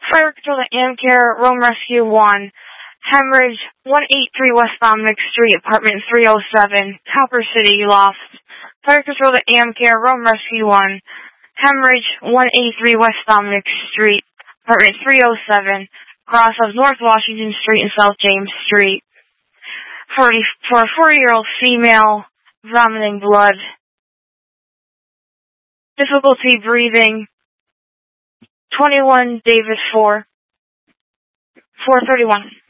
Fire control to Amcare, Rome Rescue 1. Hemorrhage, 183 West Dominic Street, apartment 307, Copper City, Loft. Fire control to Amcare, Rome Rescue 1. Hemorrhage, 183 West Dominic Street, apartment 307, cross of North Washington Street and South James Street. For a 40-year-old female, vomiting blood. Difficulty breathing, 21 Davis 4, 431.